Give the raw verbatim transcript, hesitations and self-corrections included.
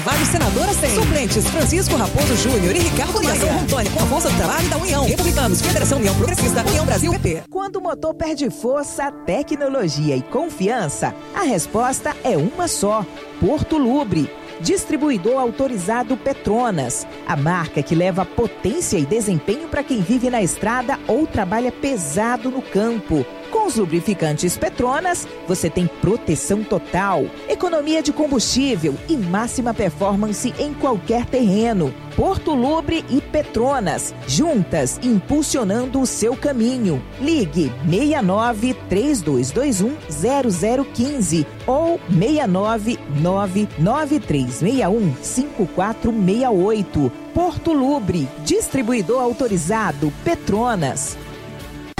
Vários senadores têm. Suplentes: Francisco Raposo Júnior e Ricardo Maia. Rondônia, com Afonso do Trabalho da União. Republicanos, Federação União Progressista, União Brasil, P P. Quando o motor perde força, tecnologia e confiança, a resposta é uma só: Porto Lubre. Distribuidor autorizado Petronas, a marca que leva potência e desempenho para quem vive na estrada ou trabalha pesado no campo. Com os lubrificantes Petronas, você tem proteção total, economia de combustível e máxima performance em qualquer terreno. Porto Lubre e Petronas, juntas impulsionando o seu caminho. Ligue seis nove, três dois dois um, zero zero um cinco ou seis nove nove nove três seis um, cinco quatro seis oito. Porto Lubre, distribuidor autorizado Petronas.